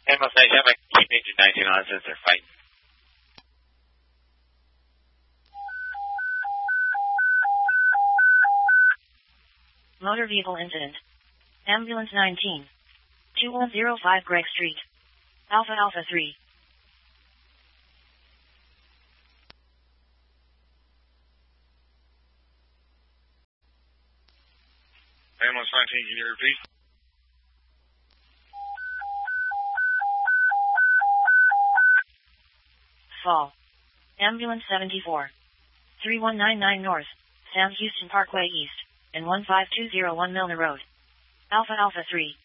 Ambulance 97, keep engine 19 on since they're fighting. Motor vehicle incident. Ambulance 19. 2105 Greg Street. Alpha Alpha 3. Ambulance 19, can you repeat? Fall. Ambulance 74. 3199 North, Sam Houston Parkway East, and 15201 Milner Road. Alpha Alpha 3.